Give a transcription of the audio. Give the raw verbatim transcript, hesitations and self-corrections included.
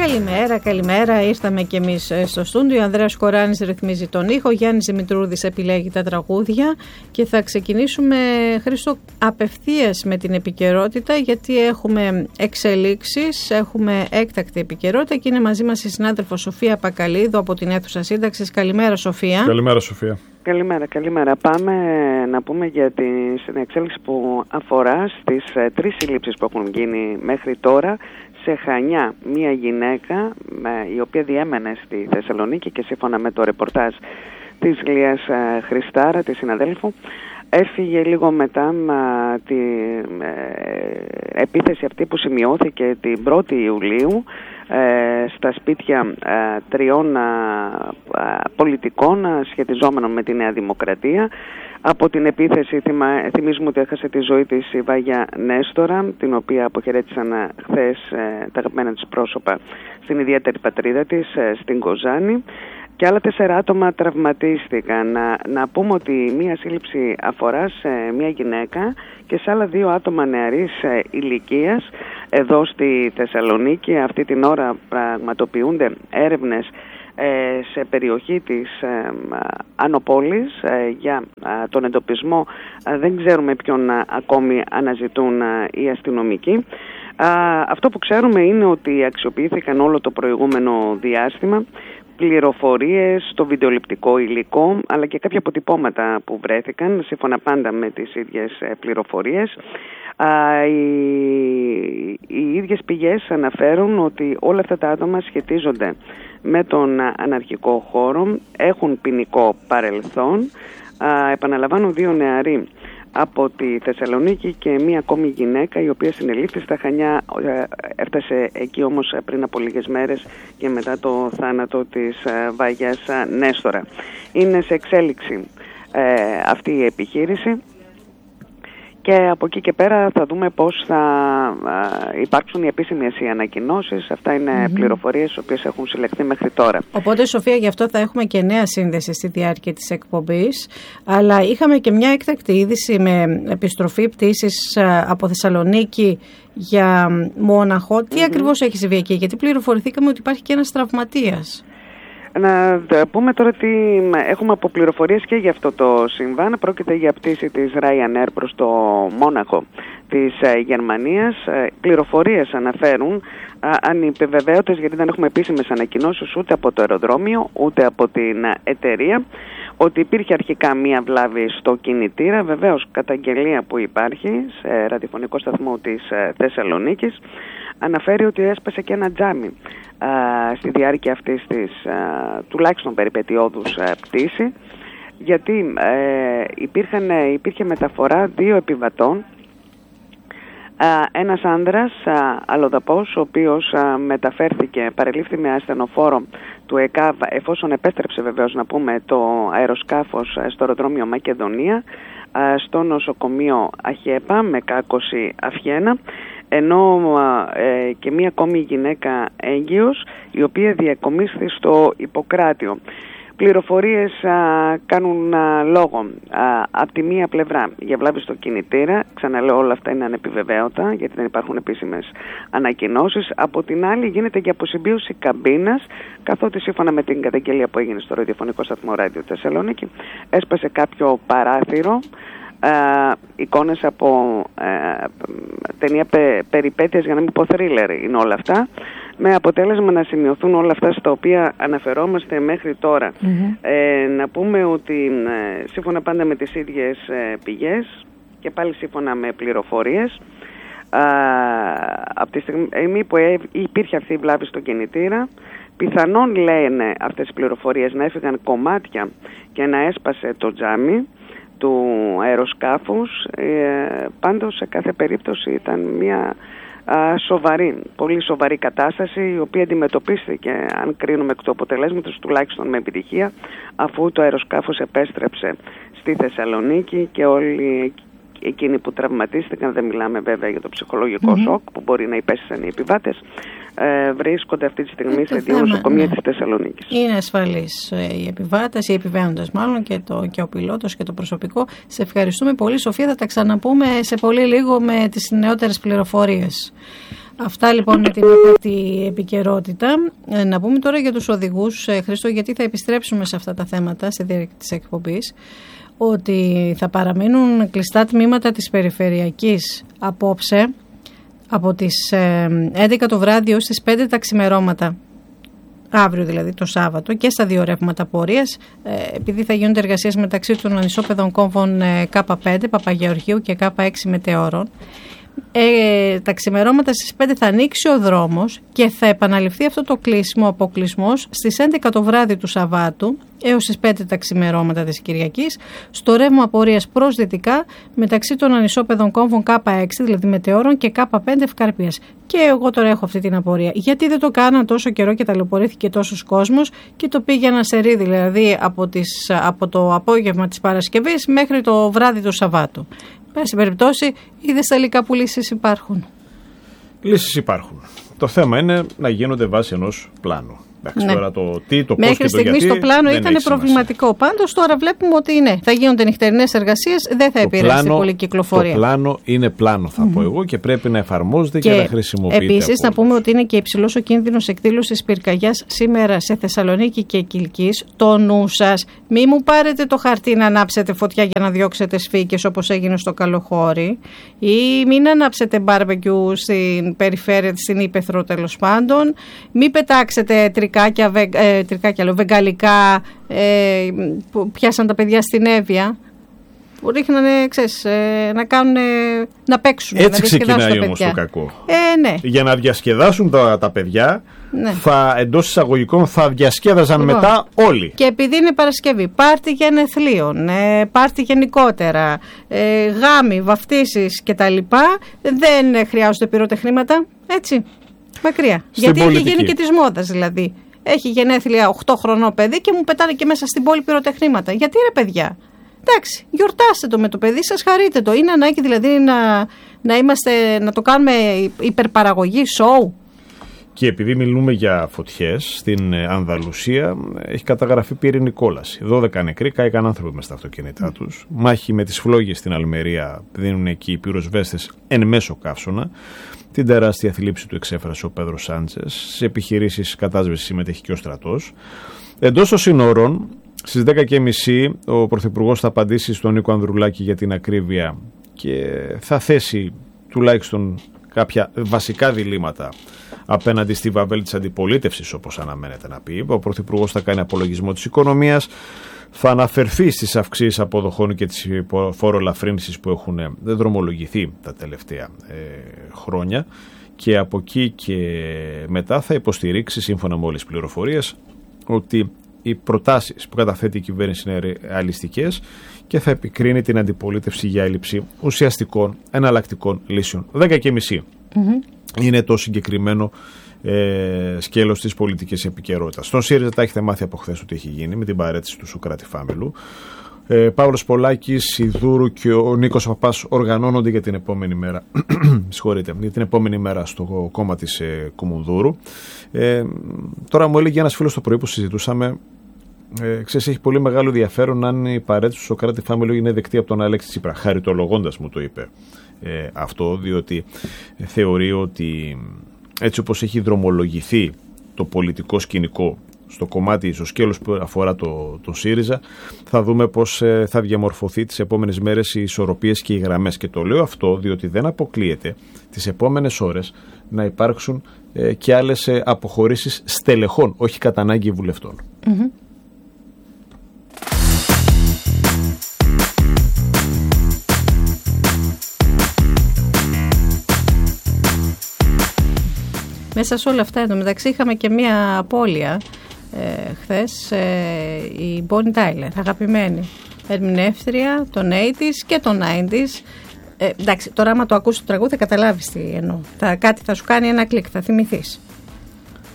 Καλημέρα, καλημέρα. Ήρθαμε κι εμείς στο στούντιο. Ο Ανδρέας Κοράνης ρυθμίζει τον ήχο. Γιάννης Δημητρούδης επιλέγει τα τραγούδια. Και θα ξεκινήσουμε, Χρήστο, απευθείας με την επικαιρότητα, γιατί έχουμε εξελίξεις, έχουμε έκτακτη επικαιρότητα και είναι μαζί μας η συνάδελφος Σοφία Πακαλίδου από την αίθουσα σύνταξης. Καλημέρα, Σοφία. Καλημέρα, Σοφία. Καλημέρα, καλημέρα. Πάμε να πούμε για την εξέλιξη που αφορά στις ε, τρεις συλλήψεις που έχουν γίνει μέχρι τώρα. Σε Χανιά, μία γυναίκα ε, η οποία διέμενε στη Θεσσαλονίκη και σύμφωνα με το ρεπορτάζ της Λίας ε, Χριστάρα, της συναδέλφου, έφυγε λίγο μετά ε, την ε, επίθεση αυτή που σημειώθηκε την πρώτη Ιουλίου ε, στα σπίτια ε, τριών ε, πολιτικών ε, σχετιζόμενων με τη Νέα Δημοκρατία. Από την επίθεση θυμα, θυμίζουμε ότι έχασε τη ζωή της η Βάγια Νέστορα, την οποία αποχαιρέτησαν χθες ε, τα αγαπημένα της πρόσωπα στην ιδιαίτερη πατρίδα της, ε, στην Κοζάνη. Και άλλα τέσσερα άτομα τραυματίστηκαν. Να, να πούμε ότι μία σύλληψη αφορά σε μία γυναίκα και σε άλλα δύο άτομα νεαρής ε, ηλικίας εδώ στη Θεσσαλονίκη. Αυτή την ώρα πραγματοποιούνται έρευνες σε περιοχή της ε, Ανοπόλης ε, για ε, τον εντοπισμό. Ε, δεν ξέρουμε ποιον ε, ακόμη αναζητούν ε, οι αστυνομικοί. Ε, αυτό που ξέρουμε είναι ότι αξιοποιήθηκαν όλο το προηγούμενο διάστημα πληροφορίες στο βιντεοληπτικό υλικό, αλλά και κάποια αποτυπώματα που βρέθηκαν, σύμφωνα πάντα με τις ίδιες ε, πληροφορίες. Uh, οι, οι ίδιες πηγές αναφέρουν ότι όλα αυτά τα άτομα σχετίζονται με τον αναρχικό χώρο, έχουν ποινικό παρελθόν. Uh, επαναλαμβάνω, δύο νεαροί από τη Θεσσαλονίκη και μία ακόμη γυναίκα η οποία συνελήφθη στα Χανιά, έφτασε εκεί όμως πριν από λίγες μέρες και μετά το θάνατο της Βάγιας Νέστορα. Είναι σε εξέλιξη ε, αυτή η επιχείρηση. Και από εκεί και πέρα θα δούμε πώς θα α, υπάρξουν οι επίσημες οι ανακοινώσεις. Αυτά είναι mm-hmm. πληροφορίες οι οποίες έχουν συλλεχθεί μέχρι τώρα. Οπότε, Σοφία, γι' αυτό θα έχουμε και νέα σύνδεση στη διάρκεια της εκπομπής. Αλλά είχαμε και μια έκτακτη είδηση με επιστροφή πτήσης από Θεσσαλονίκη για Μόναχο. Mm-hmm. Τι ακριβώς έχει συμβεί εκεί, γιατί πληροφορηθήκαμε ότι υπάρχει και ένας τραυματίας. Να πούμε τώρα ότι έχουμε από πληροφορίες και για αυτό το συμβάν. Πρόκειται για πτήση της Ryanair προς το Μόναχο της Γερμανίας. Πληροφορίες αναφέρουν, ανυπεβεβαίωτες γιατί δεν έχουμε επίσημες ανακοινώσεις ούτε από το αεροδρόμιο ούτε από την εταιρεία, ότι υπήρχε αρχικά μία βλάβη στο κινητήρα. Βεβαίως, καταγγελία που υπάρχει σε ραδιοφωνικό σταθμό της Θεσσαλονίκης αναφέρει ότι έσπασε και ένα τζάμι α, στη διάρκεια αυτής της α, τουλάχιστον περιπετειώδους α, πτήση, γιατί ε, υπήρχαν, υπήρχε μεταφορά δύο επιβατών, α, ένας άνδρας α, αλλοδαπός, ο οποίος α, μεταφέρθηκε, παρελήφθη με ασθενοφόρο του ΕΚΑΒ, εφόσον επέστρεψε βεβαίως να πούμε το αεροσκάφος στο αεροδρόμιο Μακεδονία, α, στο νοσοκομείο Αχέπα με κάκωση Αφιένα, ενώ ε, και μία ακόμη γυναίκα έγκυος, η οποία διακομίσθη στο Ιπποκράτιο. Πληροφορίες α, κάνουν α, λόγο α, από τη μία πλευρά για βλάβη στο κινητήρα, ξαναλέω όλα αυτά είναι ανεπιβεβαίωτα γιατί δεν υπάρχουν επίσημες ανακοινώσεις. Από την άλλη γίνεται και αποσυμπίωση καμπίνας, καθότι σύμφωνα με την καταγγελία που έγινε στο ραδιοφωνικό σταθμό Ράδιο Θεσσαλονίκη έσπασε κάποιο παράθυρο. Uh, εικόνες από uh, ταινία πε, περιπέτειας, για να μην πω θρίλερ είναι όλα αυτά, με αποτέλεσμα να σημειωθούν όλα αυτά στα οποία αναφερόμαστε μέχρι τώρα. Mm-hmm. Ε, να πούμε ότι ε, σύμφωνα πάντα με τις ίδιες ε, πηγές και πάλι σύμφωνα με πληροφορίες, ε, από τη στιγμή που ε, υπήρχε αυτή η βλάβη στο κινητήρα, πιθανόν λένε αυτές οι πληροφορίες να έφυγαν κομμάτια και να έσπασε το τζάμι του αεροσκάφους. Ε, πάντως σε κάθε περίπτωση ήταν μια α, σοβαρή, πολύ σοβαρή κατάσταση, η οποία αντιμετωπίστηκε, αν κρίνουμε εκ του αποτελέσματος, τουλάχιστον με επιτυχία, αφού το αεροσκάφος επέστρεψε στη Θεσσαλονίκη και όλοι εκείνοι που τραυματίστηκαν, δεν μιλάμε βέβαια για το ψυχολογικό mm-hmm. σοκ που μπορεί να υπέστησαν οι επιβάτες, ε, βρίσκονται αυτή τη στιγμή σε δύο νοσοκομεία ναι. της Θεσσαλονίκης. Είναι ασφαλείς οι επιβάτες, οι επιβαίνοντες μάλλον και, το, και ο πιλότος και το προσωπικό. Σε ευχαριστούμε πολύ, Σοφία, θα τα ξαναπούμε σε πολύ λίγο με τις νεότερες πληροφορίες. Αυτά λοιπόν με την πρώτη επικαιρότητα. Ε, να πούμε τώρα για τους οδηγούς, ε, Χρήστο, γιατί θα επιστρέψουμε σε αυτά τα θέματα στη διάρκεια της εκπομπής, ότι θα παραμείνουν κλειστά τμήματα της περιφερειακής απόψε από τις ε, έντεκα το βράδυ ως τις πέντε τα ξημερώματα, αύριο δηλαδή το Σάββατο, και στα δύο ρεύματα πορείας, ε, επειδή θα γίνονται εργασίες μεταξύ των ανισόπεδων κόμβων ε, κέι πέντε Παπαγεωργίου και κέι έξι Μετεώρων. Ε, τα ξημερώματα στις πέντε θα ανοίξει ο δρόμος και θα επαναληφθεί αυτό το κλείσιμο, αποκλεισμός στις έντεκα το βράδυ του Σαββάτου έως τις πέντε τα ξημερώματα της Κυριακής στο ρεύμα πορείας προς δυτικά μεταξύ των ανισόπεδων κόμβων κέι έξι, δηλαδή Μετεώρων, και κέι πέντε Ευκαρπίας. Και εγώ τώρα έχω αυτή την απορία. Γιατί δεν το κάναν τόσο καιρό και ταλαιπωρήθηκε τόσος κόσμος και το πήγαιναν σε ρί, δηλαδή από, τις, από το απόγευμα της Παρασκευής μέχρι το βράδυ του Σαββάτου. Πάση περιπτώσει, είδες τελικά που λύσεις υπάρχουν. Λύσεις υπάρχουν. Το θέμα είναι να γίνονται βάσει ενός πλάνου. Εντάξει, ναι. Τώρα το τι, το πώς μέχρι και το στιγμής γιατί το πλάνο ήταν προβληματικό. Πάντως τώρα βλέπουμε ότι ναι, θα γίνονται νυχτερινές εργασίες, δεν θα επηρεάσει πολύ κυκλοφορία. Το πλάνο είναι πλάνο, θα mm-hmm. πω εγώ, και πρέπει να εφαρμόζεται και, και να χρησιμοποιείται. Επίσης, να πούμε ότι είναι και υψηλός ο κίνδυνος εκδήλωσης πυρκαγιάς σήμερα σε Θεσσαλονίκη και Κιλκής. Το νου σας, μη μου πάρετε το χαρτί να ανάψετε φωτιά για να διώξετε σφίκες όπως έγινε στο Καλοχώρι, ή μην ανάψετε μπάρμπεκιου στην περιφέρεια, στην Ήπεθρο τέλος πάντων, μην πετάξετε τρικάκια, βε, ε, τρικάκια λέω, βεγγαλικά ε, που πιάσαν τα παιδιά στην Εύβοια, που ρίχνανε, ξέρεις, ε, να κάνουν, να παίξουν. Έτσι να ξεκινάει όμως το κακό. Ε, ναι. Για να διασκεδάσουν τα, τα παιδιά, ναι. θα, εντός εισαγωγικών θα διασκέδαζαν λοιπόν μετά όλοι. Και επειδή είναι Παρασκευή, πάρτι γενεθλίων, ε, πάρτι γενικότερα, ε, γάμοι, βαφτίσεις κτλ. Δεν χρειάζονται πυροτεχνήματα, έτσι. Μακριά. Στην γιατί πολιτική. Έχει γίνει και της μόδας δηλαδή. Έχει γενέθλια οκτώ χρονών παιδί και μου πετάνε και μέσα στην πόλη πυροτεχνήματα. Γιατί ρε παιδιά. Εντάξει, γιορτάστε το με το παιδί σας, χαρείτε το. Είναι ανάγκη δηλαδή να, να, είμαστε, να το κάνουμε υπερπαραγωγή, show. Και επειδή μιλούμε για φωτιές, στην Ανδαλουσία έχει καταγραφεί πυρηνική κόλαση. δώδεκα νεκροί, κάηκαν άνθρωποι μες στα αυτοκίνητά mm. τους. Μάχη με τις φλόγες στην Αλμερία, δίνουν εκεί οι πυροσβέστες εν μέσω καύσωνα. Την τεράστια θλίψη του εξέφρασε ο Πέδρος Σάντσες. Σε επιχειρήσεις κατάσβεσης συμμετέχει και ο στρατός. Εντός των συνόρων, στις δέκα και μισή ο Πρωθυπουργός θα απαντήσει στον Νίκο Ανδρουλάκη για την ακρίβεια και θα θέσει τουλάχιστον κάποια βασικά διλήμματα απέναντι στη βαβέλη της αντιπολίτευσης, όπως αναμένεται να πει. Ο Πρωθυπουργός θα κάνει απολογισμό της οικονομίας, θα αναφερθεί στις αυξήσεις αποδοχών και τις φορολαφρύνσεις που έχουν δρομολογηθεί τα τελευταία ε, χρόνια, και από εκεί και μετά θα υποστηρίξει, σύμφωνα με όλες τις πληροφορίες, ότι οι προτάσεις που καταθέτει η κυβέρνηση είναι ρεαλιστικές και θα επικρίνει την αντιπολίτευση για έλλειψη ουσιαστικών εναλλακτικών λύσεων. δέκα και μισή mm-hmm. είναι το συγκεκριμένο ε, σκέλος της πολιτικής επικαιρότητας. Στον ΣΥΡΙΖΑ τα έχετε μάθει από χθες ότι έχει γίνει με την παρέτηση του Σωκράτη Φάμιλου. Ε, Παύλος Πολάκης, η Δούρου και ο Νίκος Παπάς οργανώνονται για την επόμενη μέρα συγχωρείτε, για την επόμενη μέρα στο κόμμα της ε, Κουμουνδούρου. Ε, τώρα μου έλεγε ένας φίλος το πρωί που συζητούσαμε, ε, ξέρεις, έχει πολύ μεγάλο ενδιαφέρον αν η παρέτηση του Σωκράτη Φάμιλου είναι δεκτή από τον Αλέξη Τσίπρα. Χαριτολογώντας μου το είπε ε, αυτό, διότι θεωρεί ότι έτσι όπως έχει δρομολογηθεί το πολιτικό σκηνικό στο κομμάτι, στο σκέλος που αφορά το, το ΣΥΡΙΖΑ, θα δούμε πώς ε, θα διαμορφωθεί τις επόμενες μέρες οι ισορροπίες και οι γραμμές. Και το λέω αυτό διότι δεν αποκλείεται τις επόμενες ώρες να υπάρξουν ε, και άλλες ε, αποχωρήσεις στελεχών, όχι κατά ανάγκη βουλευτών. Mm-hmm. Μέσα σε όλα αυτά, εντωμεταξύ, είχαμε και μία απώλεια ε, χθες, ε, η Bonnie Tyler, αγαπημένη ερμηνεύτρια των ογδόντα και των ενενήντα. Ε, εντάξει, τώρα άμα το ακούσει το τραγούδι θα καταλάβεις τι εννοώ. Θα, κάτι θα σου κάνει ένα κλικ, θα θυμηθείς.